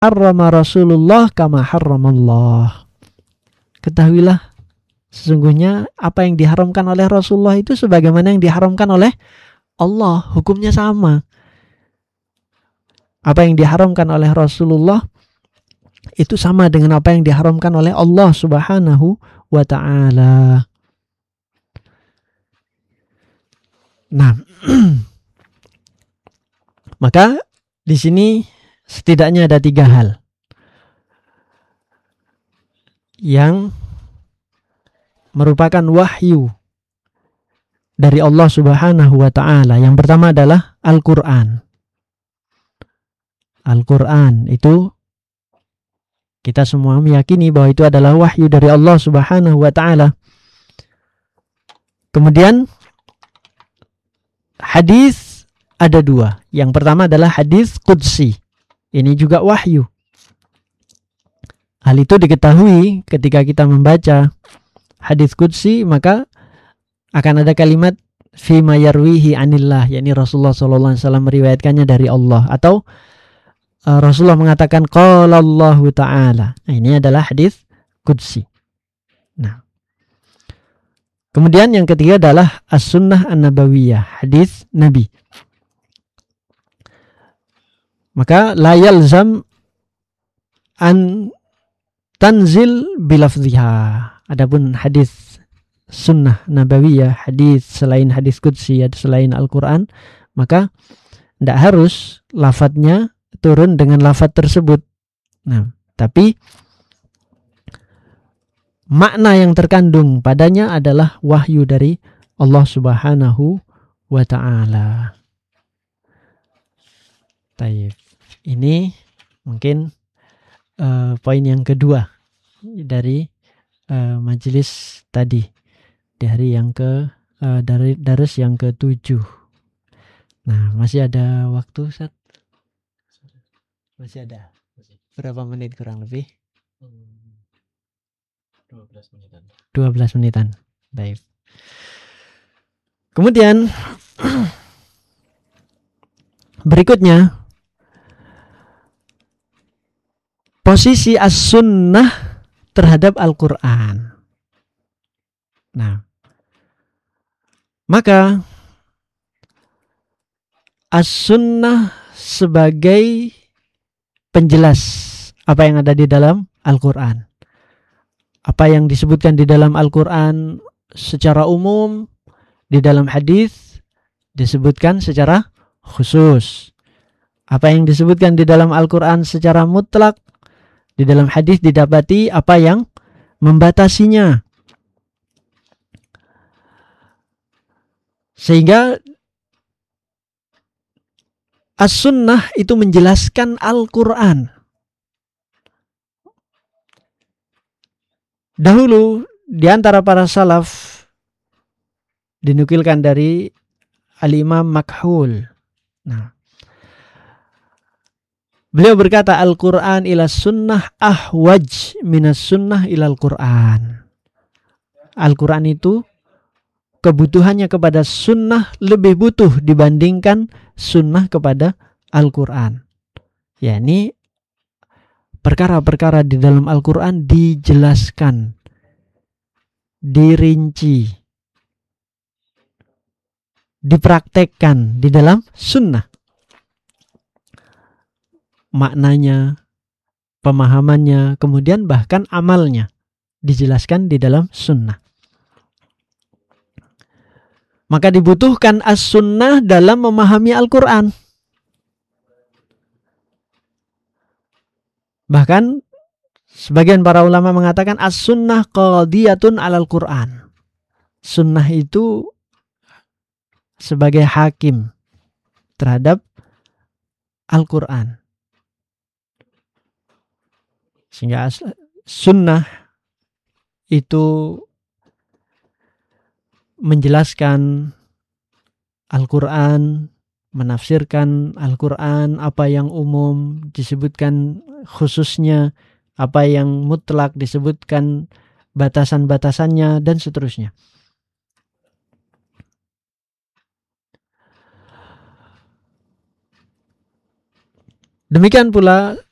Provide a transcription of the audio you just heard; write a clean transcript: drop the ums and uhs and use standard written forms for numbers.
harrama Rasulullah kama harramallah. Ketahuilah sesungguhnya apa yang diharamkan oleh Rasulullah itu sebagaimana yang diharamkan oleh Allah, hukumnya sama. Apa yang diharamkan oleh Rasulullah itu sama dengan apa yang diharamkan oleh Allah Subhanahu wa ta'ala. Nah, maka di sini setidaknya ada 3 hal yang merupakan wahyu dari Allah Subhanahu wa ta'ala. Yang pertama adalah Al-Quran. Al-Quran itu kita semua meyakini bahwa itu adalah wahyu dari Allah Subhanahu wa ta'ala. Kemudian hadis ada 2. Yang pertama adalah hadis qudsi. Ini juga wahyu. Hal itu diketahui ketika kita membaca hadis qudsi, maka akan ada kalimat fima yarwihi anillah, yakni Rasulullah sallallahu alaihi wasallam meriwayatkannya dari Allah, atau Rasulullah mengatakan qala Allahu ta'ala. Nah, ini adalah hadis qudsi. Nah, kemudian yang ketiga adalah as-sunnah an-nabawiyah, hadis Nabi. Maka la yalzam an tanzil bilafziha. Adapun hadis sunnah nabawiyah, hadis selain hadis qudsi, selain Al-Quran, maka tidak harus lafadznya turun dengan lafadz tersebut. Nah, tapi makna yang terkandung padanya adalah wahyu dari Allah Subhanahu wa ta'ala. Taib. Ini mungkin poin yang kedua dari majelis tadi, dari yang dari darus yang ke-7. Nah, masih ada waktu, Ustaz? Masih ada. Berapa menit kurang lebih? 12 menitan. 12 menitan. Baik. Kemudian berikutnya, posisi as-sunnah terhadap Al-Quran. Nah, maka as-sunnah sebagai penjelas apa yang ada di dalam Al-Quran. Apa yang disebutkan di dalam Al-Quran secara umum, di dalam hadis disebutkan secara khusus. Apa yang disebutkan di dalam Al-Quran secara mutlak, di dalam hadis didapati apa yang membatasinya. Sehingga as-sunnah itu menjelaskan Al-Quran. Dahulu di antara para salaf dinukilkan dari Al-Imam Makhul. Nah, beliau berkata, Al-Quran ila sunnah ahwaj minas sunnah ilal Quran. Al-Quran itu kebutuhannya kepada sunnah lebih butuh dibandingkan sunnah kepada Al-Quran. yakni perkara-perkara di dalam Al-Quran dijelaskan, dirinci, dipraktekkan di dalam sunnah. Maknanya, pemahamannya, kemudian bahkan amalnya dijelaskan di dalam sunnah. Maka dibutuhkan as-sunnah dalam memahami Al-Quran. Bahkan sebagian para ulama mengatakan as-sunnah qadiyatun alal Quran. Sunnah itu sebagai hakim terhadap Al-Quran. Sehingga sunnah itu menjelaskan Al-Quran, menafsirkan Al-Quran, apa yang umum disebutkan khususnya, apa yang mutlak disebutkan batasan-batasannya, dan seterusnya. Demikian pula